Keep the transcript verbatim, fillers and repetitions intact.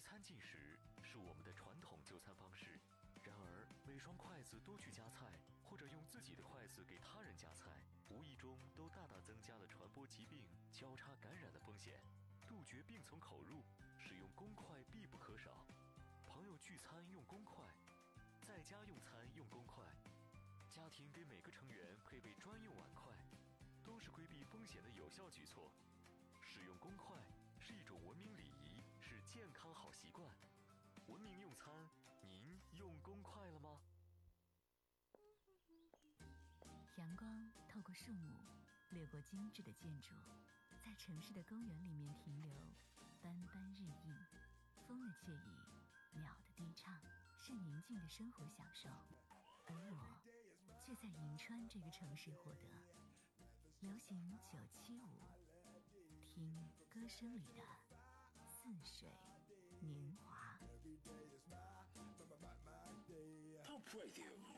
餐进食是我们的传统就餐方式，然而每双筷子都去夹菜，或者用自己的筷子给他人夹菜，无意中都大大增加了传播疾病、交叉感染的风险。杜绝病从口入，使用公筷必不可少。朋友聚餐用公筷，在家用餐用公筷，家庭给每个成员配备专用碗筷，都是规避风险的有效举措。使用公筷是一种文明礼仪，是健康好习惯。文明用餐，您用公筷了吗？ 阳光透过树木，掠过精致的建筑，在城市的公园里面停留，斑斑日映。风的惬意，鸟的低唱，是宁静的生活享受。而我却在银川这个城市获得流行九七五，听歌声里的似水年华。 Top Radio